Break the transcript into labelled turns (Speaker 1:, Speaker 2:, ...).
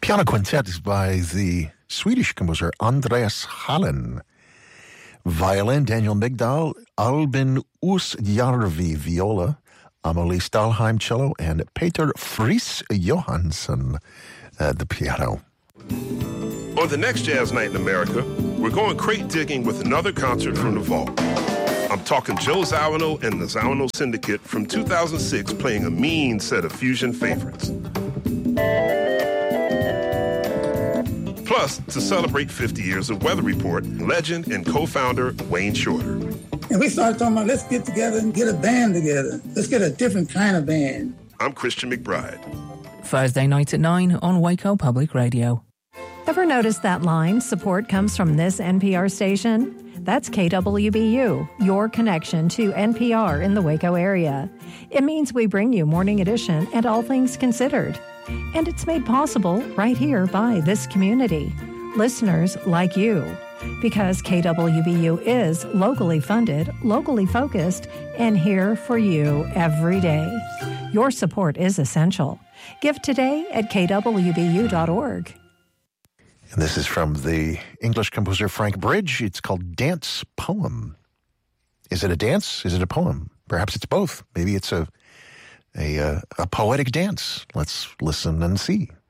Speaker 1: Piano Quintet by the Swedish composer Andreas Hallen. Violin, Daniel Migdal. Albin Oosjärvi, viola. Amelie Stalheim, cello. And Peter Friis Johansson, the piano.
Speaker 2: On the next Jazz Night in America, we're going crate digging with another concert from the vault. I'm talking Joe Zawinul and the Zawinul Syndicate from 2006 playing a mean set of fusion favorites. Plus, to celebrate 50 years of Weather Report, legend and co-founder Wayne Shorter.
Speaker 3: And we started talking about, let's get together and get a band together. Let's get a different kind of band.
Speaker 2: I'm Christian McBride.
Speaker 4: Thursday nights at 9 on Waco Public Radio.
Speaker 5: Ever notice that line, support comes from this NPR station? That's KWBU, your connection to NPR in the Waco area. It means we bring you Morning Edition and All Things Considered. And it's made possible right here by this community. Listeners like you. Because KWBU is locally funded, locally focused, and here for you every day. Your support is essential. Give today at kwbu.org.
Speaker 1: And this is from the English composer Frank Bridge. It's called Dance Poem. Is it a dance? Is it a poem? Perhaps it's both. Maybe it's a poetic dance. Let's listen and see.